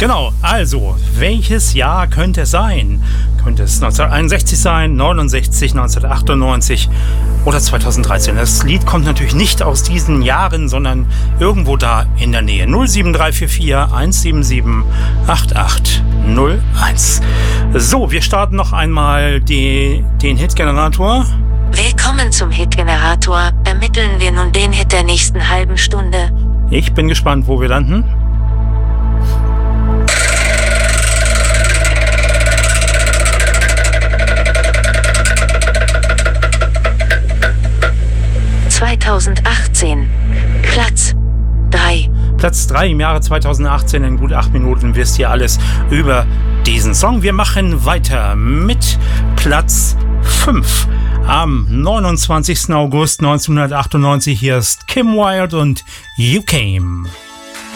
Genau, also, welches Jahr könnte es sein? Könnte es 1961 sein, 69, 1998 oder 2013? Das Lied kommt natürlich nicht aus diesen Jahren, sondern irgendwo da in der Nähe. 07344 177 8801. So, wir starten noch einmal den Hitgenerator. Willkommen zum Hitgenerator. Ermitteln wir nun den Hit der nächsten halben Stunde. Ich bin gespannt, wo wir landen. Platz 3. Platz 3 im Jahre 2018. In gut 8 Minuten wisst ihr alles über diesen Song. Wir machen weiter mit Platz 5. Am 29. August 1998. Hier ist Kim Wilde und You Came.